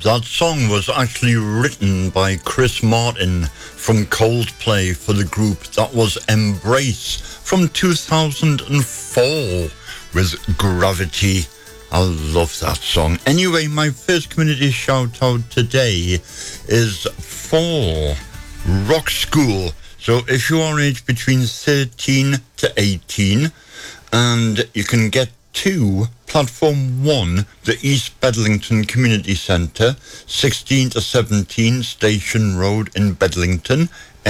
That song was actually written by Chris Martin from Coldplay for the group. That was Embrace from 2004 with Gravity. I love that song. Anyway, my first community shout out today is for Rock School. So if you are aged between 13 to 18, and you can get to Platform 1, the East Bedlington Community Centre, 16 to 17 Station Road in Bedlington,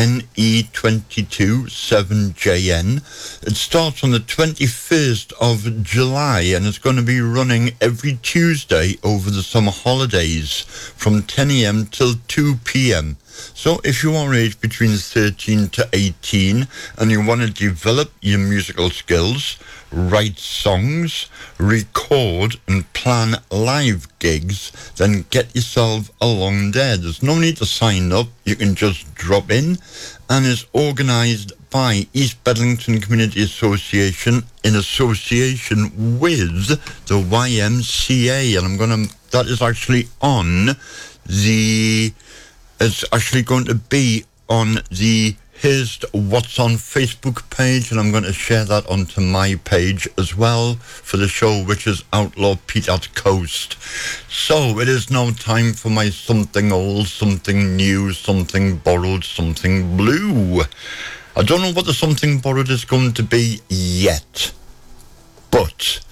NE22 7JN. It starts on the 21st of July and it's going to be running every Tuesday over the summer holidays from 10 a.m. till 2 p.m. So if you are aged between 13 to 18 and you want to develop your musical skills, write songs, record and plan live gigs, then get yourself along there. There's no need to sign up. You can just drop in, and it's organised by East Bedlington Community Association in association with the YMCA. And that is actually it's actually going to be on the Here's What's On Facebook page, and I'm going to share that onto my page as well for the show, which is Outlaw Pete at Coast. So it is now time for my something old, something new, something borrowed, something blue. I don't know what the something borrowed is going to be yet, but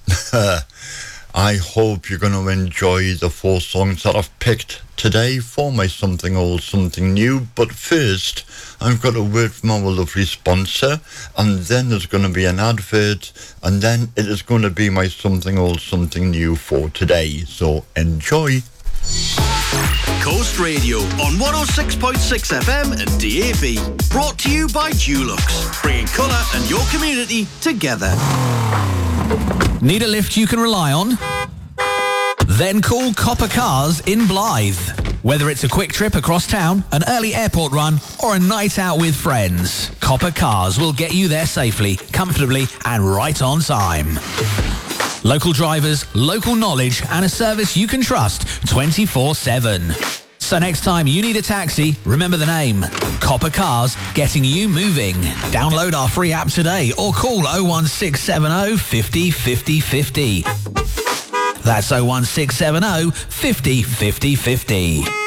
I hope you're going to enjoy the 4 songs that I've picked today for my something old, something new. But first, I've got a word from our lovely sponsor, and then there's going to be an advert, and then it is going to be my something old, something new for today. So enjoy. Coast Radio on 106.6 FM and DAB. Brought to you by Dulux, bringing colour and your community together. Need a lift you can rely on? Then call Copper Cars in Blythe. Whether it's a quick trip across town, an early airport run, or a night out with friends, Copper Cars will get you there safely, comfortably, and right on time. Local drivers, local knowledge, and a service you can trust 24/7. So next time you need a taxi, remember the name. Copper Cars, getting you moving. Download our free app today or call 01670 50 50 50. That's 01670 50 50 50.